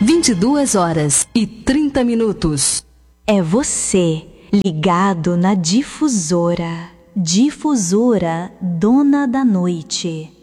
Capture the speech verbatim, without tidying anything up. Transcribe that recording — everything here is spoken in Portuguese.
vinte e duas horas e trinta minutos. É você, ligado na Difusora. Difusora, dona da noite.